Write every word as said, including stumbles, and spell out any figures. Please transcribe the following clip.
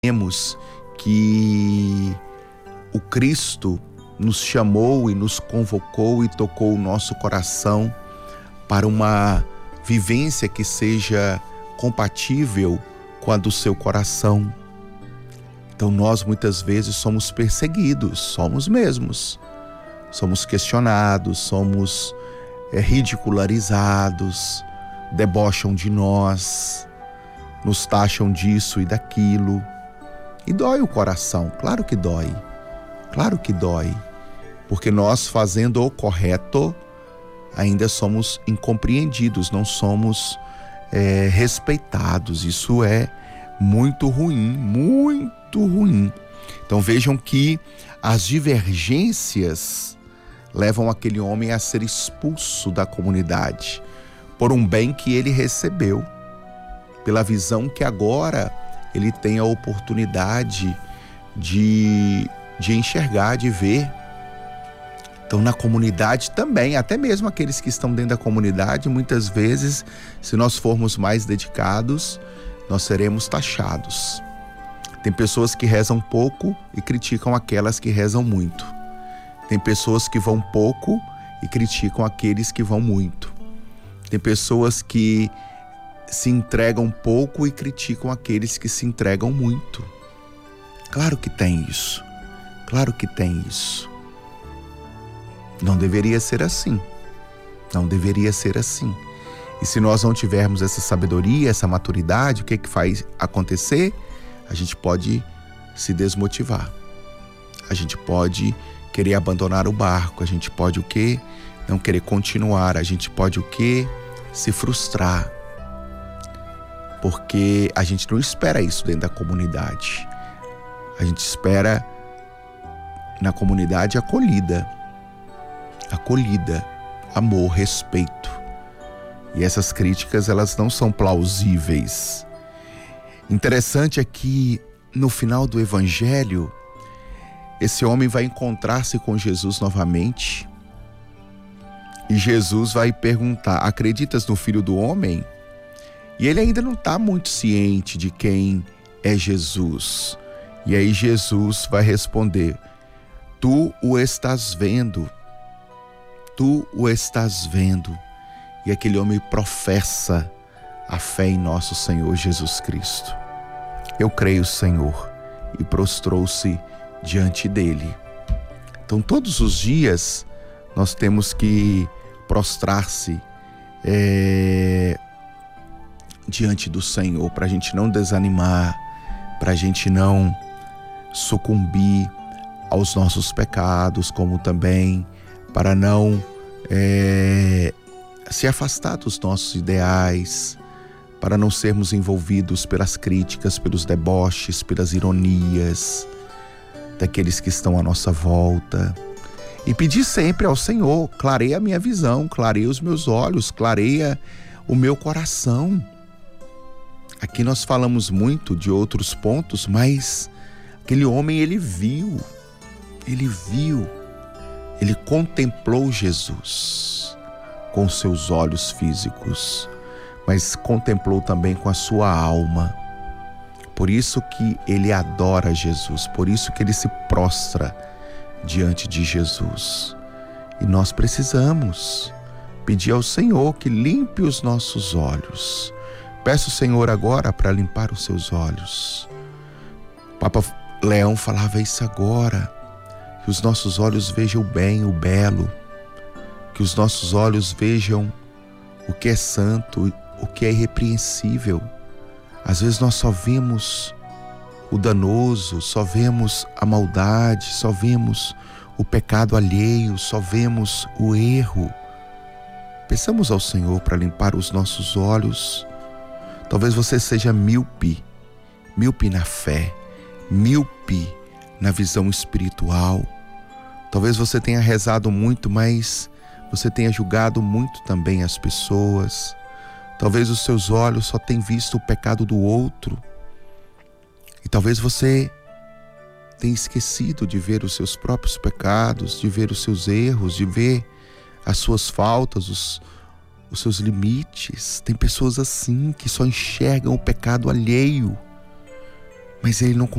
Temos que o Cristo nos chamou e nos convocou e tocou o nosso coração para uma vivência que seja compatível com a do seu coração. Então nós muitas vezes somos perseguidos, somos mesmos. Somos questionados, somos é, ridicularizados, debocham de nós, nos taxam disso e daquilo. E dói o coração, claro que dói, claro que dói. Porque nós, fazendo o correto, ainda somos incompreendidos, não somos é, respeitados. Isso é muito ruim, muito ruim. Então vejam que as divergências levam aquele homem a ser expulso da comunidade por um bem que ele recebeu, pela visão que agora ele tem a oportunidade de, de enxergar, de ver. Então na comunidade também, até mesmo aqueles que estão dentro da comunidade, muitas vezes, se nós formos mais dedicados, nós seremos taxados. Tem pessoas que rezam pouco e criticam aquelas que rezam muito. Tem pessoas que vão pouco e criticam aqueles que vão muito. Tem pessoas que se entregam pouco e criticam aqueles que se entregam muito. Claro que tem isso. Claro que tem isso. Não deveria ser assim. Não deveria ser assim. E se nós não tivermos essa sabedoria, essa maturidade, o que é que faz acontecer? A gente pode se desmotivar. A gente pode querer abandonar o barco. A gente pode o quê? Não querer continuar. A gente pode o quê? Se frustrar. Porque a gente não espera isso dentro da comunidade. A gente espera na comunidade acolhida. Acolhida, amor, respeito. E essas críticas, elas não são plausíveis. Interessante é que no final do evangelho, esse homem vai encontrar-se com Jesus novamente. E Jesus vai perguntar: acreditas no Filho do Homem? E ele ainda não está muito ciente de quem é Jesus. E aí Jesus vai responder: tu o estás vendo. Tu o estás vendo. E aquele homem professa a fé em nosso Senhor Jesus Cristo. Eu creio, Senhor, e prostrou-se diante dele. Então todos os dias nós temos que prostrar-se é, diante do Senhor, para a gente não desanimar, para a gente não sucumbir aos nossos pecados, como também para não é, se afastar dos nossos ideais, para não sermos envolvidos pelas críticas, pelos deboches, pelas ironias daqueles que estão à nossa volta. E pedir sempre ao Senhor: clareia a minha visão, clareia os meus olhos, clareia o meu coração. Aqui nós falamos muito de outros pontos, mas aquele homem, ele viu, ele viu, ele contemplou Jesus com seus olhos físicos, mas contemplou também com a sua alma. Por isso que ele adora Jesus, por isso que ele se prostra diante de Jesus. E nós precisamos pedir ao Senhor que limpe os nossos olhos. Peço ao Senhor agora para limpar os seus olhos. O Papa Leão falava isso agora, que os nossos olhos vejam o bem, o belo, que os nossos olhos vejam o que é santo, o que é irrepreensível. Às vezes nós só vemos o danoso, só vemos a maldade, só vemos o pecado alheio, só vemos o erro. Peçamos ao Senhor para limpar os nossos olhos. Talvez você seja míope, míope na fé, míope na visão espiritual. Talvez você tenha rezado muito, mas você tenha julgado muito também as pessoas. Talvez os seus olhos só tenham visto o pecado do outro. E talvez você tenha esquecido de ver os seus próprios pecados, de ver os seus erros, de ver as suas faltas, os, os seus limites. Tem pessoas assim que só enxergam o pecado alheio. mas ele não